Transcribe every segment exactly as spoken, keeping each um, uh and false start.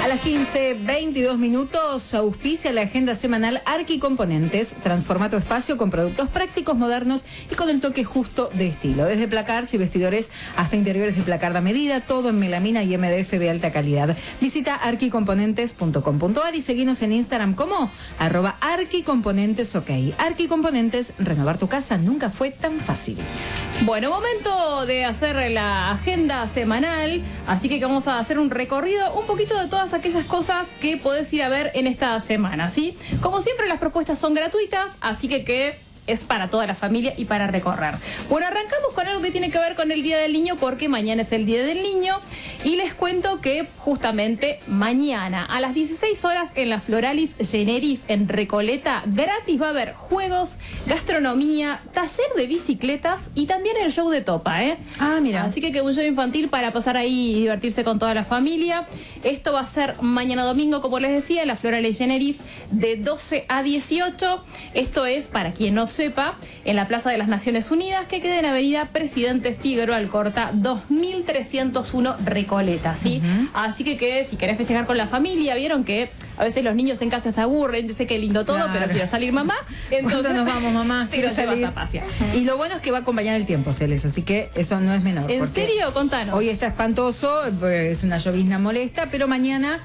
las quince, veintidós minutos, auspicia la agenda semanal Arquicomponentes. Transforma tu espacio con productos prácticos, modernos y con el toque justo de estilo. Desde placards y vestidores hasta interiores de placard a medida, todo en melamina y M D F de alta calidad. Visita arquicomponentes punto com punto ar y seguinos en Instagram como arroba arquicomponentes ok. Arquicomponentes, renovar tu casa nunca fue tan fácil. Bueno, momento de hacer la agenda semanal, así que vamos a hacer un recorrido un poquito de todas aquellas cosas que podés ir a ver en esta semana, ¿sí? Como siempre, las propuestas son gratuitas, así que que es para toda la familia y para recorrer. Bueno, arrancamos con algo que tiene que ver con el Día del Niño, porque mañana es el Día del Niño, y les cuento que justamente mañana a las dieciséis horas en la Floralis Generis en Recoleta, gratis va a haber juegos, gastronomía, taller de bicicletas y también el show de Topa, ¿eh? Ah, mira. Así que que un show infantil para pasar ahí y divertirse con toda la familia. Esto va a ser mañana domingo, como les decía, en la Floralis Generis de doce a dieciocho. Esto es, para quien no sepa, en la Plaza de las Naciones Unidas, que queda en Avenida Presidente Figueroa Alcorta dos mil trescientos uno Recoleta, ¿sí? Uh-huh. Así que, que si querés festejar con la familia, vieron que a veces los niños en casa se aburren, dice que lindo todo, claro, pero quiero salir, mamá. Entonces ¿cuándo nos vamos, mamá? Quiero salir. A pasear. Y lo bueno es que va a acompañar el tiempo, Celes, así que eso no es menor. ¿En serio? Contanos. Hoy está espantoso, es una llovizna molesta, pero mañana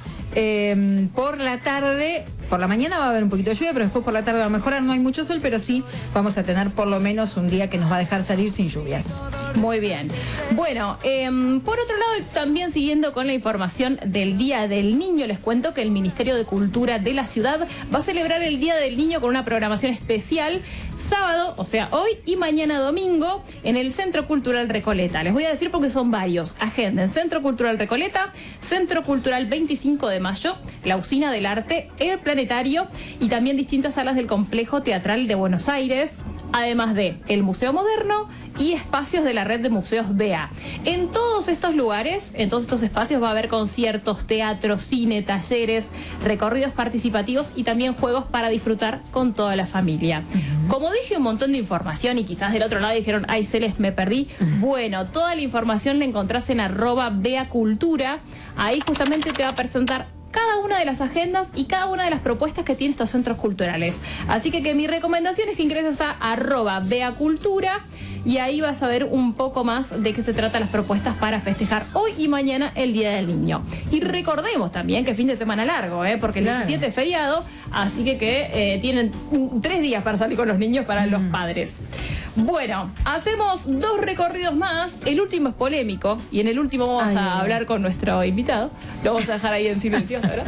eh, por la tarde... Por la mañana va a haber un poquito de lluvia, pero después por la tarde va a mejorar. No hay mucho sol, pero sí vamos a tener por lo menos un día que nos va a dejar salir sin lluvias. Muy bien. Bueno, eh, por otro lado, también siguiendo con la información del Día del Niño, les cuento que el Ministerio de Cultura de la ciudad va a celebrar el Día del Niño con una programación especial sábado, o sea, hoy y mañana domingo, en el Centro Cultural Recoleta. Les voy a decir porque son varios. Agenden: Centro Cultural Recoleta, Centro Cultural veinticinco de mayo, la Usina del Arte, el Planetario y también distintas salas del Complejo Teatral de Buenos Aires, además de el Museo Moderno y espacios de la red de museos B A. En todos estos lugares, en todos estos espacios va a haber conciertos, teatro, cine, talleres, recorridos participativos y también juegos para disfrutar con toda la familia. Uh-huh. Como dije un montón de información y quizás del otro lado dijeron, ay, Celes, me perdí. Uh-huh. Bueno, toda la información la encontrás en arroba beacultura. Ahí justamente te va a presentar cada una de las agendas y cada una de las propuestas que tienen estos centros culturales. Así que, que mi recomendación es que ingreses a arroba beacultura y ahí vas a ver un poco más de qué se tratan las propuestas para festejar hoy y mañana el Día del Niño. Y recordemos también que fin de semana largo, ¿eh? Porque el claro. diecisiete es feriado, así que, que eh, tienen tres días para salir con los niños para mm. los padres. Bueno, hacemos dos recorridos más. El último es polémico y en el último vamos Ay, a hablar con nuestro invitado. Lo vamos a dejar ahí en silencio, ¿verdad?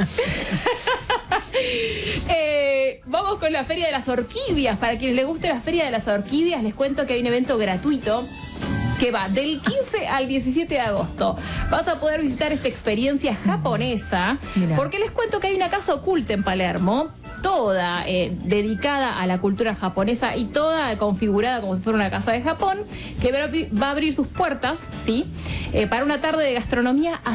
eh, vamos con la Feria de las Orquídeas. Para quienes les guste la Feria de las Orquídeas, les cuento que hay un evento gratuito que va del quince al diecisiete de agosto. Vas a poder visitar esta experiencia japonesa. Mirá. Porque les cuento que hay una casa oculta en Palermo, toda eh, dedicada a la cultura japonesa y toda configurada como si fuera una casa de Japón, que va a abrir sus puertas, ¿sí? Eh, para una tarde de gastronomía